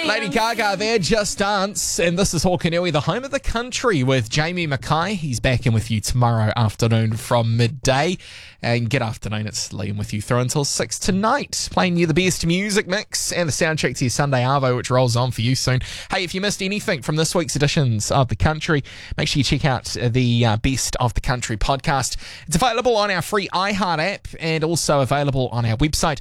Lady Gaga there, Just Dance. And this is Hokanui, the home of the country, with Jamie Mackay. He's back in with you tomorrow afternoon from midday. And good afternoon, it's Liam with you through until 6 tonight, playing you the best music mix and the soundtrack to your Sunday Arvo, which rolls on for you soon. Hey, if you missed anything from this week's editions of The Country, make sure you check out the Best of the Country podcast. It's available on our free iHeart app and also available on our website,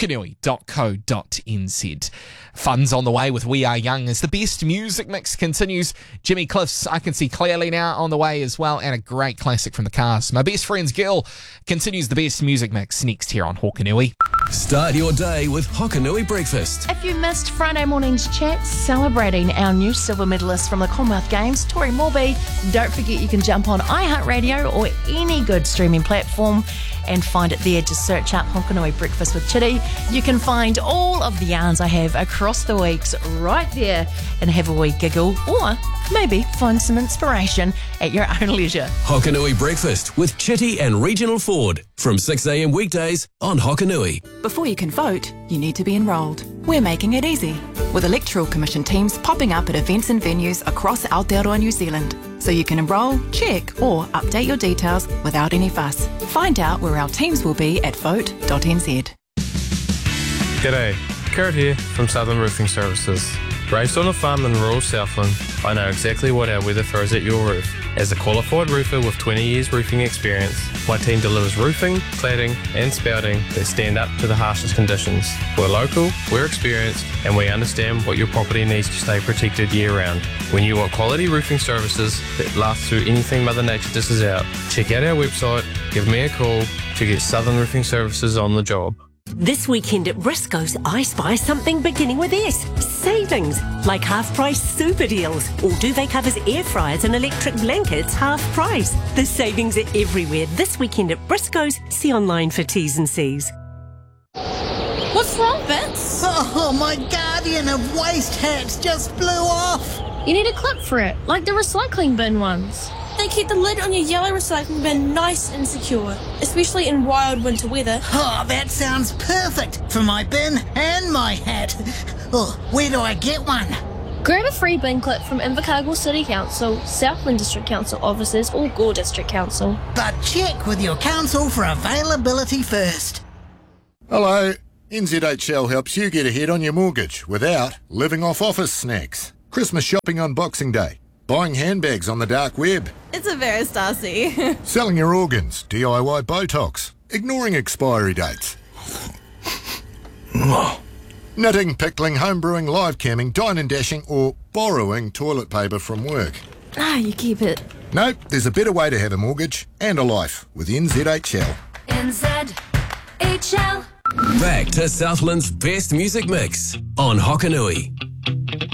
hokanui.co.nz. Fun's on the way with We Are Young as the best music mix continues. Jimmy Cliff's I Can See Clearly Now on the way as well, and a great classic from the Cars. My Best Friend's Girl continues the best music mix next here on Hokanui. Start your day with Hokanui Breakfast. If you missed Friday morning's chat celebrating our new silver medalist from the Commonwealth Games, Tori Morby, don't forget you can jump on iHeartRadio or any good streaming platform and find it there. Just search up Hokanui Breakfast with Chitty. You can find all of the yarns I have across the weeks right there and have a wee giggle, or maybe find some inspiration at your own leisure. Hokanui Breakfast with Chitty and Regional Ford from 6 a.m. weekdays on Hokanui. Before you can vote, you need to be enrolled. We're making it easy, with Electoral Commission teams popping up at events and venues across Aotearoa, New Zealand. So you can enrol, check or update your details without any fuss. Find out where our teams will be at vote.nz. G'day, Kurt here from Southern Roofing Services. Raised on a farm in rural Southland, I know exactly what our weather throws at your roof. As a qualified roofer with 20 years roofing experience, my team delivers roofing, cladding and spouting that stand up to the harshest conditions. We're local, we're experienced, and we understand what your property needs to stay protected year round. When you want quality roofing services that last through anything Mother Nature dishes out, check out our website, give me a call to get Southern Roofing Services on the job. This weekend at Briscoe's, I spy something beginning with S. Savings, like half-price super deals. All duvet covers, air fryers and electric blankets, half price. The savings are everywhere this weekend at Briscoe's. See online for T's and C's. What's wrong, Vince? Oh, my Guardian of waste hats just blew off. You need a clip for it, like the recycling bin ones. They keep the lid on your yellow recycling bin nice and secure, especially in wild winter weather. Oh, that sounds perfect for my bin and my hat. Oh, where do I get one? Grab a free bin clip from Invercargill City Council, Southland District Council offices or Gore District Council. But check with your council for availability first. Hello. NZHL helps you get ahead on your mortgage without living off office snacks. Christmas shopping on Boxing Day. Buying handbags on the dark web. It's a very Stasi. Selling your organs, DIY Botox. Ignoring expiry dates. Knitting, pickling, homebrewing, live camming, dine and dashing, or borrowing toilet paper from work. You keep it. Nope, there's a better way to have a mortgage and a life with NZHL. Back to Southland's best music mix on Hokanui.